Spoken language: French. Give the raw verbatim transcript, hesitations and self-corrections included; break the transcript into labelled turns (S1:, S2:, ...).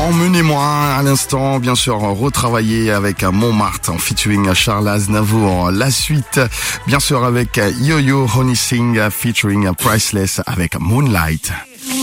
S1: Emmenez-moi à l'instant, bien sûr, retravailler avec Montmartre en featuring Charles Aznavour. La suite, bien sûr, avec Yo-Yo Honey Singh featuring Priceless avec Moonlight.